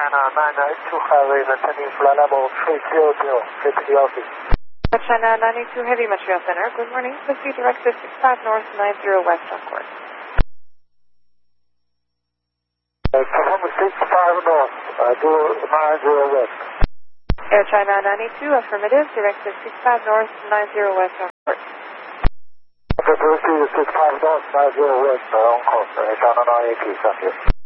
China 992 highway, maintaining flight level 300, get to the office. China 992 Heavy Montreal Center, good morning. Please directed 65 North 90 West on course. Confirm 65 North, do 90 West. Air China 992, affirmative, directed 65 North 90 West on course. Okay, proceed 65 North 90 West on course. China 982, thank you.